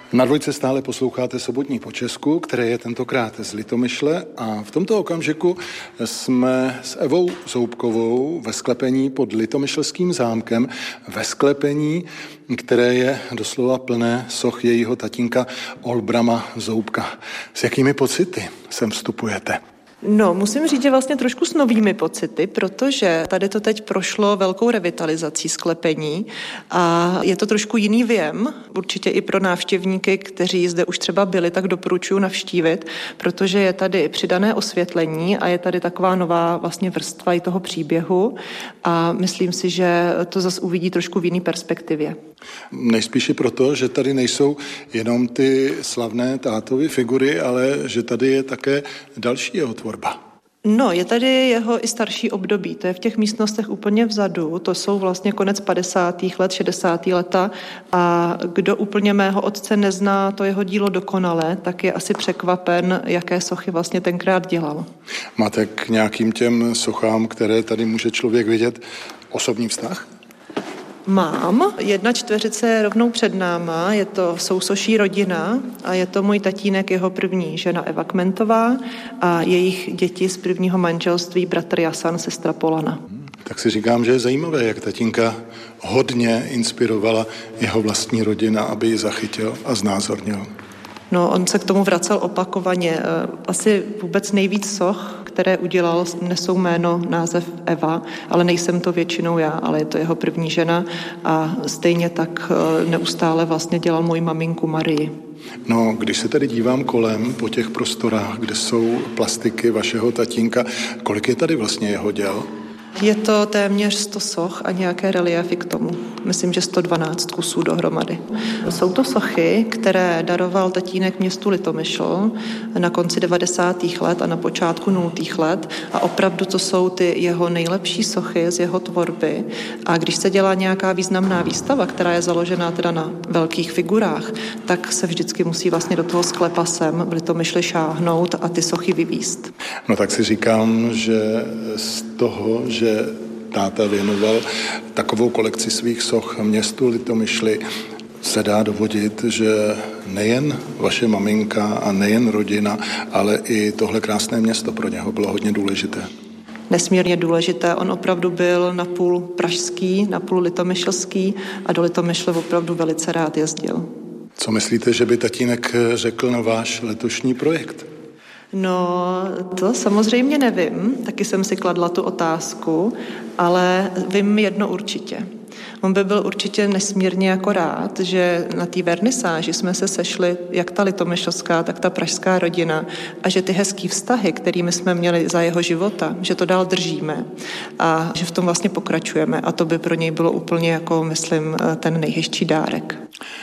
Na Dvojce stále posloucháte Sobotní po Česku, které je tentokrát z Litomyšle a v tomto okamžiku jsme s Evou Zoubkovou ve sklepení pod Litomyšlským zámkem, ve sklepení, které je doslova plné soch jejího tatínka Olbrama Zoubka. S jakými pocity sem vstupujete? No, musím říct, že vlastně trošku s novými pocity, protože tady to teď prošlo velkou revitalizací sklepení a je to trošku jiný věm, určitě i pro návštěvníky, kteří zde už třeba byli, tak doporučuji navštívit, protože je tady přidané osvětlení a je tady taková nová vlastně vrstva i toho příběhu a myslím si, že to zase uvidí trošku v jiný perspektivě. Nejspíše proto, že tady nejsou jenom ty slavné tátovy figury, ale že tady je také další jeho tvorba. No, je tady jeho i starší období, to je v těch místnostech úplně vzadu, to jsou vlastně konec 50. let, 60. leta a kdo úplně mého otce nezná to jeho dílo dokonale, tak je asi překvapen, jaké sochy vlastně tenkrát dělal. Máte k nějakým těm sochám, které tady může člověk vidět, osobní vztah? Mám. 1/4 je rovnou před náma, je to sousoší rodina a je to můj tatínek, jeho první žena Eva Kmentová a jejich děti z prvního manželství, bratr Jasan, sestra Polana. Tak si říkám, že je zajímavé, jak tatínka hodně inspirovala jeho vlastní rodina, aby ji zachytil a znázornil. No, on se k tomu vracel opakovaně. Asi vůbec nejvíc soch, které udělal, nesou jméno, název Eva, ale nejsem to většinou já, ale je to jeho první žena a stejně tak neustále vlastně dělal moji maminku Marii. No, když se tady dívám kolem po těch prostorách, kde jsou plastiky vašeho tatínka, kolik je tady vlastně jeho děl? Je to téměř 100 soch a nějaké reliéfy k tomu. Myslím, že 112 kusů dohromady. Jsou to sochy, které daroval tatínek městu Litomyšl na konci 90. let a na počátku 0. let a opravdu to jsou ty jeho nejlepší sochy z jeho tvorby. A když se dělá nějaká významná výstava, která je založená teda na velkých figurách, tak se vždycky musí vlastně do toho sklepa sem v Litomyšli šáhnout a ty sochy vyvízt. No tak si říkám, že z toho, že táta věnoval takovou kolekci svých soch městu Litomyšli, se dá dovodit, že nejen vaše maminka a nejen rodina, ale i tohle krásné město pro něho bylo hodně důležité. Nesmírně důležité. On opravdu byl napůl pražský, napůl litomyšlský a do Litomyšle opravdu velice rád jezdil. Co myslíte, že by tatínek řekl na váš letošní projekt? No, to samozřejmě nevím, taky jsem si kladla tu otázku, ale vím jedno určitě. On by byl určitě nesmírně jako rád, že na té vernisáži jsme se sešli jak ta litomyšlská, tak ta pražská rodina a že ty hezký vztahy, kterými jsme měli za jeho života, že to dál držíme a že v tom vlastně pokračujeme a to by pro něj bylo úplně jako, myslím, ten nejhezčí dárek.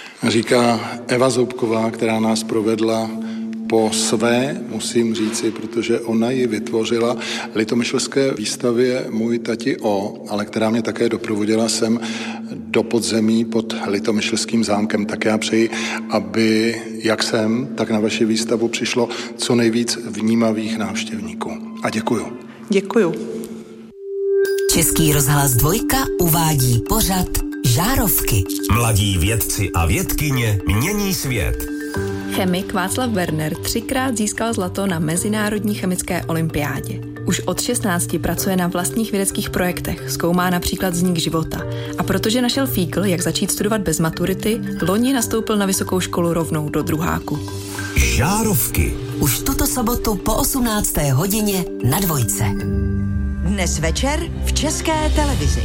Říká Eva Zoubková, která nás provedla po své, musím říci, protože ona ji vytvořila litomyšlské výstavě Můj tati O, ale která mě také doprovodila sem do podzemí pod Litomyšlským zámkem. Tak já přeji, aby jak sem, tak na vaši výstavu přišlo co nejvíc vnímavých návštěvníků. A děkuju. Děkuju. Český rozhlas Dvojka uvádí pořad Žárovky. Mladí vědci a vědkyně mění svět. Chemik Václav Werner 3krát získal zlato na Mezinárodní chemické olympiádě. Už od 16 pracuje na vlastních vědeckých projektech, zkoumá například vznik života. A protože našel fígl, jak začít studovat bez maturity, loni nastoupil na vysokou školu rovnou do druháku. Žárovky. Už tuto sobotu po 18. hodině na Dvojce. Dnes večer v České televizi.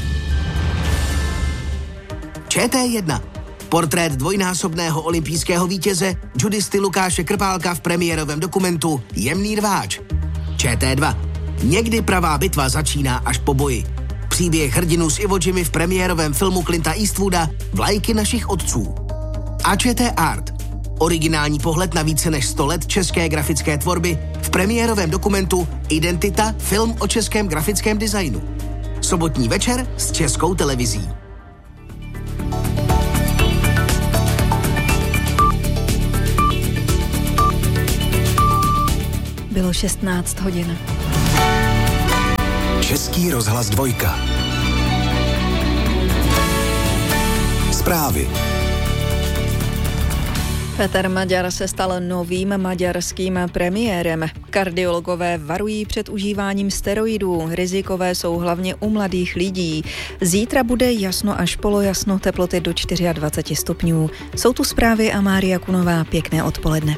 ČT1. Portrét dvojnásobného olympijského vítěze judisty Lukáše Krpálka v premiérovém dokumentu Jemný rváč. ČT2. Někdy pravá bitva začíná až po boji. Příběh hrdinů z Iwo Jimy v premiérovém filmu Clinta Eastwooda Vlajky našich otců. A ČT Art. Originální pohled na více než 100 let české grafické tvorby v premiérovém dokumentu Identita, film o českém grafickém designu. Sobotní večer s Českou televizí. Bylo 16 hodin. Český rozhlas Dvojka. Zprávy. Péter Maďar se stal novým maďarským premiérem. Kardiologové varují před užíváním steroidů. Rizikové jsou hlavně u mladých lidí. Zítra bude jasno až polojasno, teploty do 24 stupňů. Jsou tu zprávy a Mária Kunová. Pěkné odpoledne.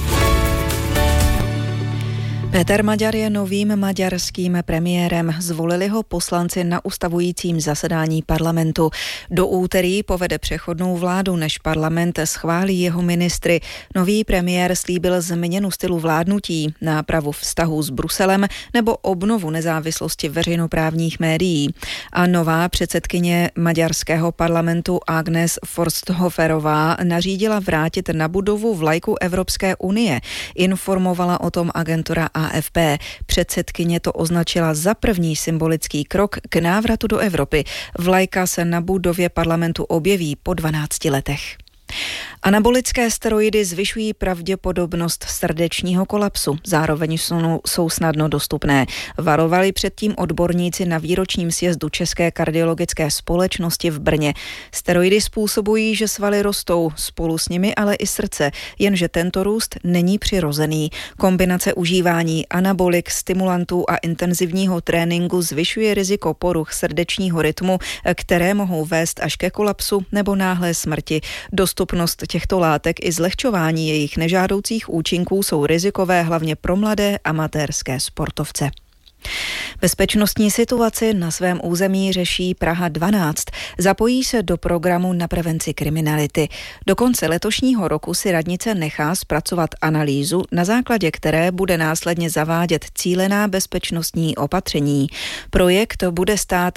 Péter Maďar je novým maďarským premiérem. Zvolili ho poslanci na ustavujícím zasedání parlamentu. Do úterý povede přechodnou vládu, než parlament schválí jeho ministry. Nový premiér slíbil změnu stylu vládnutí, nápravu vztahů s Bruselem nebo obnovu nezávislosti veřejnoprávních médií. A nová předsedkyně maďarského parlamentu Agnes Forsthoferová nařídila vrátit na budovu vlajku Evropské unie. Informovala o tom agentura AFP. Předsedkyně to označila za první symbolický krok k návratu do Evropy. Vlajka se na budově parlamentu objeví po 12 letech. Anabolické steroidy zvyšují pravděpodobnost srdečního kolapsu, zároveň jsou snadno dostupné. Varovali předtím odborníci na výročním sjezdu České kardiologické společnosti v Brně. Steroidy způsobují, že svaly rostou, spolu s nimi ale i srdce, jenže tento růst není přirozený. Kombinace užívání anabolik, stimulantů a intenzivního tréninku zvyšuje riziko poruch srdečního rytmu, které mohou vést až ke kolapsu nebo náhlé smrti. Dostupnost těchto látek i zlehčování jejich nežádoucích účinků jsou rizikové hlavně pro mladé amatérské sportovce. Bezpečnostní situaci na svém území řeší Praha 12. Zapojí se do programu na prevenci kriminality. Do konce letošního roku si radnice nechá zpracovat analýzu, na základě které bude následně zavádět cílená bezpečnostní opatření. Projekt bude stát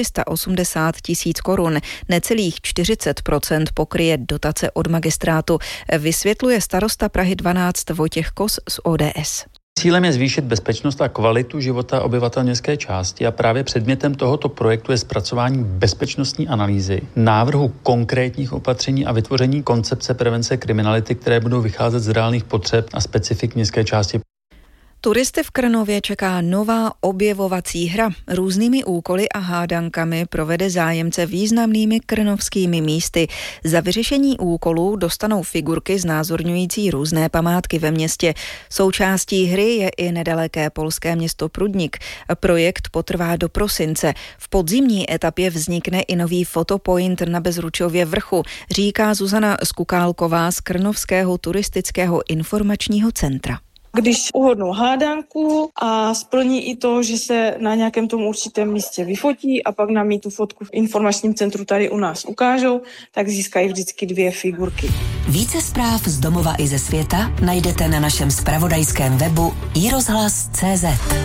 480 000 korun. Necelých 40% pokryje dotace od magistrátu, vysvětluje starosta Prahy 12 Vojtěch Kos z ODS. Cílem je zvýšit bezpečnost a kvalitu života obyvatel městské části a právě předmětem tohoto projektu je zpracování bezpečnostní analýzy, návrhu konkrétních opatření a vytvoření koncepce prevence kriminality, které budou vycházet z reálných potřeb a specifik městské části. Turisty v Krnově čeká nová objevovací hra. Různými úkoly a hádankami provede zájemce významnými krnovskými místy. Za vyřešení úkolů dostanou figurky znázorňující různé památky ve městě. Součástí hry je i nedaleké polské město Prudnik. Projekt potrvá do prosince. V podzimní etapě vznikne i nový fotopoint na Bezručově vrchu, říká Zuzana Skukálková z Krnovského turistického informačního centra. Když uhodnou hádanku a splní i to, že se na nějakém tom určitém místě vyfotí a pak nám tu fotku v informačním centru tady u nás ukážou, tak získají vždycky 2 figurky. Více zpráv z domova i ze světa najdete na našem zpravodajském webu iRozhlas.cz.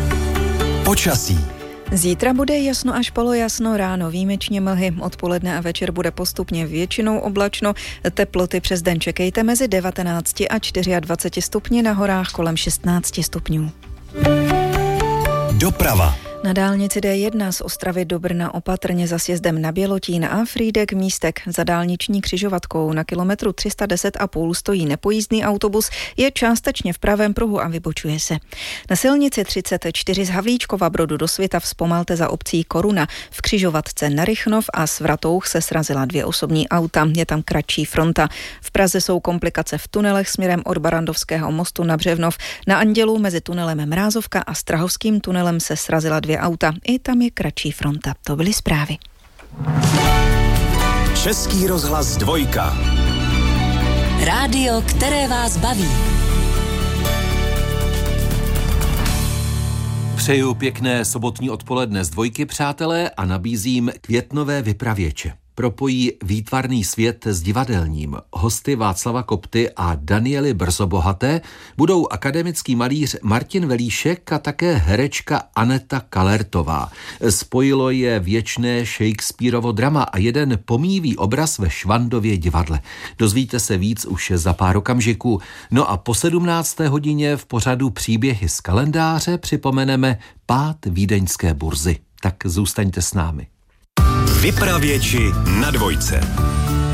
Počasí. Zítra bude jasno až polojasno, ráno výjimečně mlhy, odpoledne a večer bude postupně většinou oblačno, teploty přes den čekejte mezi 19 a 24 stupni, na horách kolem 16 stupňů. Doprava. Na dálnici D1 z Ostravy do Brna opatrně za sjezdem na Bělotín a Frýdek Místek. Za dálniční křižovatkou na kilometru 310,5 stojí nepojízdný autobus, je částečně v pravém pruhu a vybočuje se. Na silnici 34 z Havlíčkova Brodu do Svitav zpomalte za obcí Koruna. V křižovatce na Rychnov a Svratouch se srazila 2 osobní auta, je tam kratší fronta. V Praze jsou komplikace v tunelech směrem od Barandovského mostu na Břevnov. Na Andělu mezi tunelem Mrázovka a Strahovským tunelem se srazila 2 auta. I tam je kratší fronta. To byly zprávy. Český rozhlas 2. Rádio, které vás baví. Přeju pěkné sobotní odpoledne z 2, přátelé, a nabízím květnové vypravěče. Propojí výtvarný svět s divadelním. Hosty Václava Kopty a Daniely Brzobohaté budou akademický malíř Martin Velíšek a také herečka Aneta Kalertová. Spojilo je věčné Shakespearovo drama a jeden pomíjivý obraz ve Švandově divadle. Dozvíte se víc už za pár okamžiků. No a po 17. hodině v pořadu Příběhy z kalendáře připomeneme pád vídeňské burzy. Tak zůstaňte s námi. Vypravěči na 2.